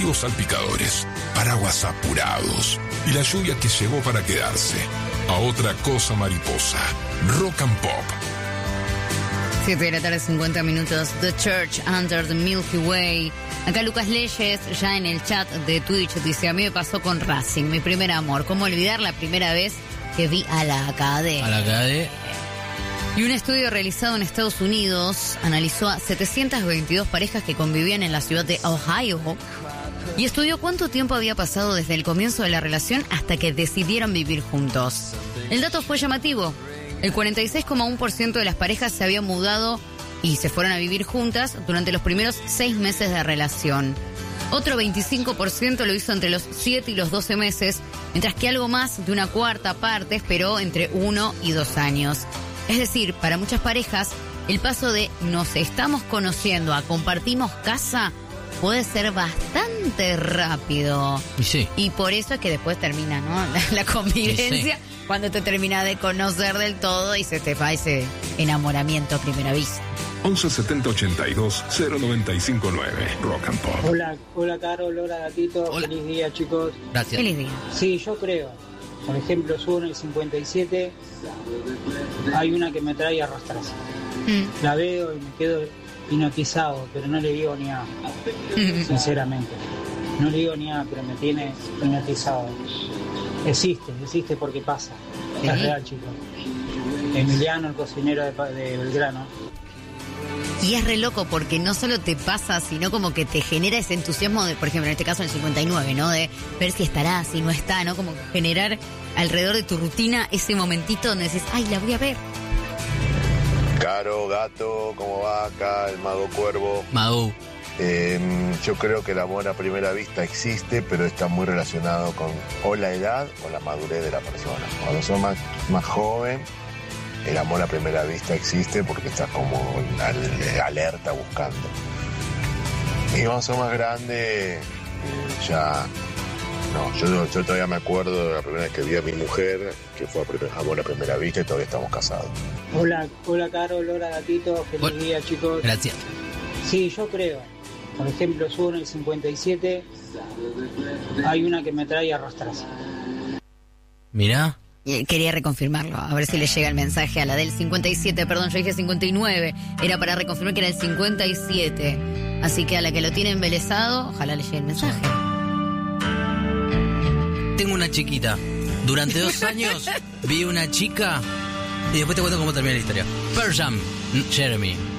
excesivos salpicadores, paraguas apurados y la lluvia que llegó para quedarse. A otra cosa mariposa. Rock and Pop. 7 de la tarde, 50 minutos. The Church Under the Milky Way. Acá Lucas Leyes, ya en el chat de Twitch, dice: a mí me pasó con Racing, mi primer amor. ¿Cómo olvidar la primera vez que vi a la Acadé? A la Acadé. Y un estudio realizado en Estados Unidos analizó a 722 parejas que convivían en la ciudad de Ohio y estudió cuánto tiempo había pasado desde el comienzo de la relación hasta que decidieron vivir juntos. El dato fue llamativo. El 46,1% de las parejas se habían mudado y se fueron a vivir juntas durante los primeros 6 meses de relación. Otro 25% lo hizo entre los 7 y los 12 meses, mientras que algo más de una cuarta parte esperó entre 1 y 2 años. Es decir, para muchas parejas, el paso de nos estamos conociendo a compartimos casa puede ser bastante rápido. Sí. Y por eso es que después termina, ¿no? La convivencia, sí. Cuando te termina de conocer del todo y se te va ese enamoramiento a primera vista. 11 70 82 0959. Rock and Pop. Hola Carol, hola Gatito. Hola. Feliz día, chicos. Gracias. Feliz día. Sí, yo creo. Por ejemplo, subo en el 57. Hay una que me trae a arrastrarse. La veo y me quedo hipnotizado, pero no le digo ni a. Sinceramente. No le digo ni a, pero me tiene hipnotizado. Existe porque pasa. ¿Sí? Es real, chicos. Emiliano, el cocinero de Belgrano. Y es re loco porque no solo te pasa, sino como que te genera ese entusiasmo de, por ejemplo, en este caso el 59, ¿no? De ver si estará, si no está, ¿no? Como generar alrededor de tu rutina ese momentito donde dices, ay, la voy a ver. Caro, Gato, ¿cómo va acá? El Mago Cuervo. Mau. Yo creo que el amor a primera vista existe, pero está muy relacionado con o la edad o la madurez de la persona. Cuando sos más joven, el amor a primera vista existe porque estás como alerta buscando. Y cuando sos más grande, ya... No, yo todavía me acuerdo de la primera vez que vi a mi mujer, que fue amor a primera vista y todavía estamos casados. Hola Carol, hola Gatito. Feliz día, chicos. Gracias. Sí, yo creo. Por ejemplo, subo en el 57. Hay una que me trae a arrastrarse. Mirá. Quería reconfirmarlo, a ver si le llega el mensaje a la del 57, perdón, yo dije 59, era para reconfirmar que era el 57, así que a la que lo tiene embelesado, ojalá le llegue el mensaje. Tengo una chiquita. Durante 2 años vi una chica y después te cuento cómo termina la historia. Pearl Jam, Jeremy.